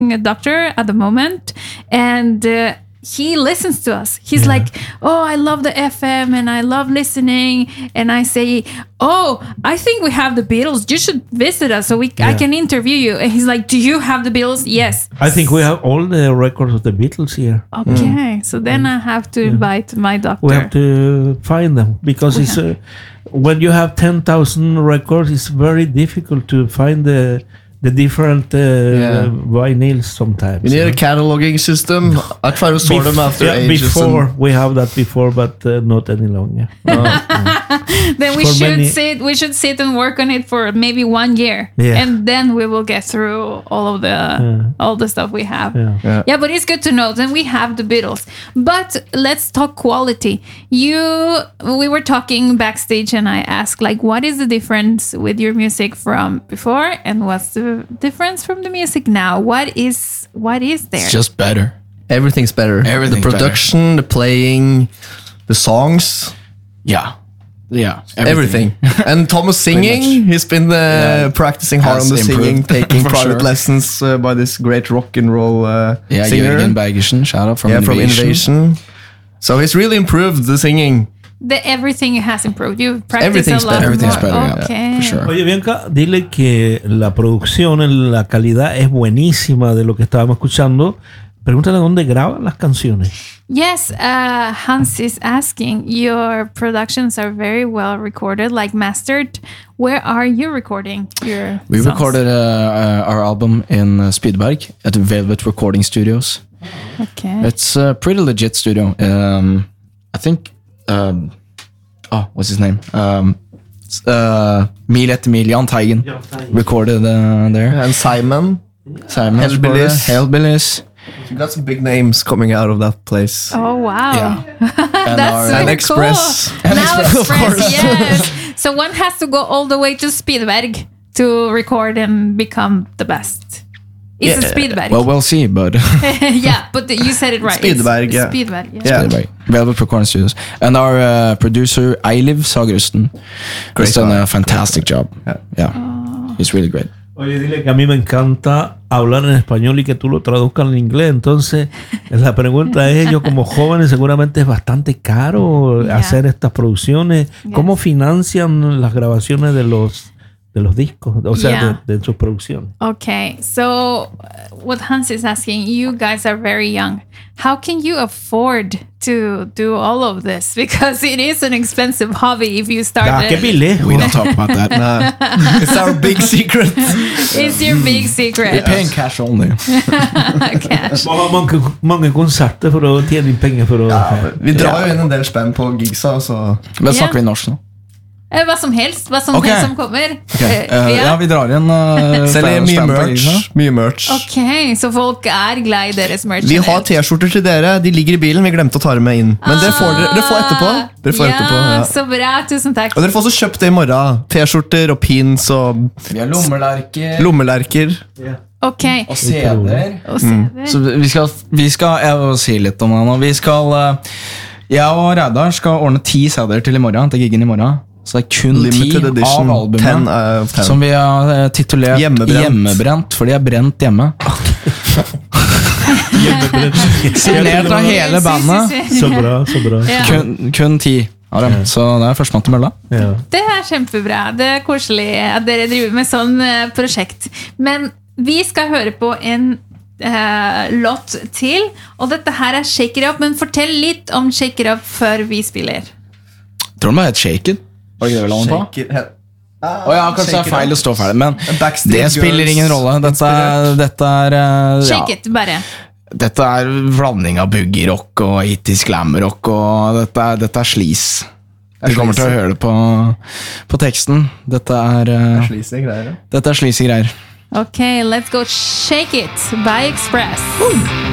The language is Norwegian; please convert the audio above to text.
doctor at the moment, and he listens to us. He's like, oh, I love the FM and I love listening. And I say, oh, I think we have the Beatles. You should visit us so I can interview you. And he's like, do you have the Beatles? Yes. I think we have all the records of the Beatles here. Okay, so then I have to invite my doctor. We have to find them because it's when you have 10,000 records, it's very difficult to find the different vinyls sometimes. You need a cataloging system. I try to sort them after ages. Before we have that before, but not any longer. Then we should sit and work on it for maybe 1 year, and then we will get through all the stuff we have. Yeah, but it's good to know. Then we have the Beatles. But let's talk quality. We were talking backstage, and I asked, like, what is the difference with your music from before, and what's the difference from the music now? What is there? It's just better. Everything's better. Everything's the production, the playing, the songs. Yeah. Everything. And Thomas singing, he's been practicing hard on the singing, taking private lessons by this great rock and roll singer. Jørgen Bergersen, shout out from Invasion. So he's really improved the singing. Everything has improved. You've practiced a lot more. Everything's better, okay. For sure. Oye, Bianca, dile que la producción, la calidad es buenísima de lo que estábamos escuchando. Pregúntale dónde graban las canciones. Yes, Hans is asking, your productions are very well recorded, like mastered. Where are you recording your songs? Recorded our album in Spydberg at Velvet Recording Studios. Okay. It's a pretty legit studio. I think... what's his name? Jan Teigen recorded there. And Simon Hellbillies. You got some big names coming out of that place. Oh, wow. Yeah. That's and so Express. Cool. And Express, yes. So one has to go all the way to Spydberg to record and become the best. It's a Spydberg. Well, we'll see, but... yeah, but you said it right. Spydberg, yeah. Spydberg, yeah. Spydberg. Velvet Recording Studios. And our producer, Eiliv Sagerusten, has done a fantastic job. Yeah. He's really great. Oye, dile que a mí me encanta hablar en español y que tú lo traduzcas en inglés. Entonces, la pregunta es, ellos como jóvenes seguramente es bastante caro hacer estas producciones. ¿Cómo financian las grabaciones de los discos? O sea, de sus producciones. Okay, so what Hans is asking, you guys are very young. How can you afford to do all of this? Because it is an expensive hobby if you start We don't talk about that. It's our big secret. It's your big secret. We're paying cash only. Cash. Mange konserter for å tjene penger for å... Vi drar jo inn en del spenn på gigsa, så... Men snakker vi norsk nå? Hva som helst som kommer. Ja, vi drar inn selger mye merch. Ok, så folk er glad i deres merch. Vi har t-skjorter til dere. De ligger i bilen, vi glemte å ta dem med inn. Men dere får etterpå. Ja, så bra, tusen takk. Og dere får også kjøpt det i morgen. T-skjorter og pins og... Vi har lommelerker. Ok. Og CD-er. Så vi skal jeg vil si litt om det nå. Vi skal... Jeg og Reidar skal ordne 10 CD-er til i morgen, til giggen i morgen. Så det er kun 10 av albumet som vi har titulert Hjemmebrent, for de er brent hjemme. Signert av hele bandet. Så bra. Kun 10 av dem, så det er førstemann til mølla. Det er kjempebra. Det er koselig at dere driver med sånn prosjekt. Men vi skal høre på en låt til, og dette her er Shake It Up, men fortell litt om Shake It Up før vi spiller. Tror du det er Shake It? Var det ikke det vi la den på? Kanskje det er feil å stå ferdig, men det spiller ingen rolle. Dette er Shake It, bare. Dette er blanding av boogie-rock og hittis glam-rock, og dette er sleaze. Du kommer til å høre det på teksten. Dette er sleazy greier. Ok, let's go Shake It by Express.